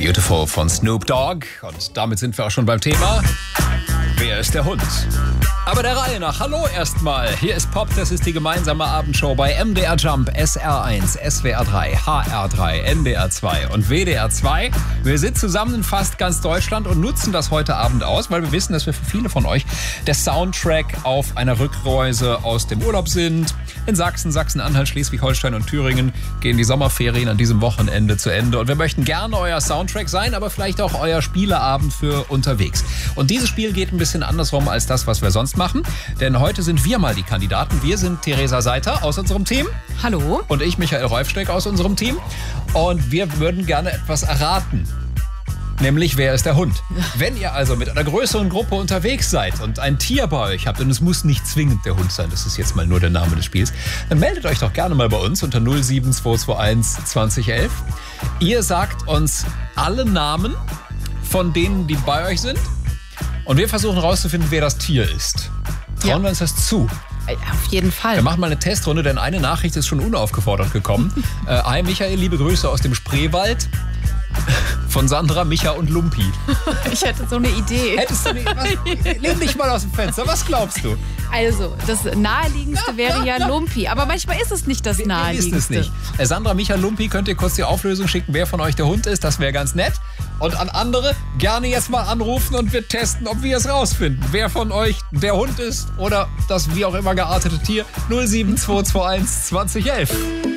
Beautiful von Snoop Dogg. Und damit sind wir auch schon beim Thema. Wer ist der Hund? Aber der Reihe nach. Hallo erstmal. Hier ist Pop, das ist die gemeinsame Abendshow bei MDR Jump, SR1, SWR 3, HR 3, NDR 2 und WDR 2. Wir sind zusammen in fast ganz Deutschland und nutzen das heute Abend aus, weil wir wissen, dass wir für viele von euch der Soundtrack auf einer Rückreise aus dem Urlaub sind. In Sachsen, Sachsen-Anhalt, Schleswig-Holstein und Thüringen gehen die Sommerferien an diesem Wochenende zu Ende. Und wir möchten gerne euer Soundtrack sein, aber vielleicht auch euer Spieleabend für unterwegs. Und dieses Spiel geht ein bisschen andersrum als das, was wir sonst machen. Denn heute sind wir mal die Kandidaten. Wir sind Theresa Seiter aus unserem Team. Hallo. Und ich, Michael Reufsteck, aus unserem Team. Und wir würden gerne etwas erraten. Nämlich, wer ist der Hund? Wenn ihr also mit einer größeren Gruppe unterwegs seid und ein Tier bei euch habt, und es muss nicht zwingend der Hund sein, das ist jetzt mal nur der Name des Spiels, dann meldet euch doch gerne mal bei uns unter 07221 2011. Ihr sagt uns alle Namen von denen, die bei euch sind. Und wir versuchen herauszufinden, wer das Tier ist. Trauen wir uns das zu? Auf jeden Fall. Wir machen mal eine Testrunde, denn eine Nachricht ist schon unaufgefordert gekommen. Hi Michael, liebe Grüße aus dem Spreewald. Von Sandra, Micha und Lumpi. Ich hätte so eine Idee. Hättest du eine Idee? Lehn dich mal aus dem Fenster. Was glaubst du? Also, das Naheliegendste wäre ja Lumpi. Aber manchmal ist es nicht das Naheliegendste. Wir wissen es nicht. Sandra, Micha, Lumpi, könnt ihr kurz die Auflösung schicken, wer von euch der Hund ist. Das wäre ganz nett. Und an andere gerne jetzt mal anrufen und wir testen, ob wir es rausfinden. Wer von euch der Hund ist oder das wie auch immer geartete Tier. 07221 2011.